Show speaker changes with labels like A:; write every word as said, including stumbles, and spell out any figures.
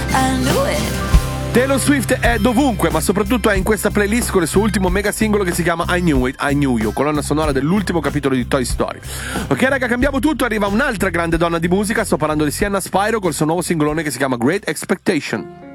A: I knew it.
B: Taylor Swift è dovunque, ma soprattutto è in questa playlist con il suo ultimo mega singolo che si chiama I Knew It, I Knew You, colonna sonora dell'ultimo capitolo di Toy Story. Ok raga, cambiamo tutto, arriva un'altra grande donna di musica, sto parlando di Sienna Spyro col suo nuovo singolone che si chiama Great Expectation.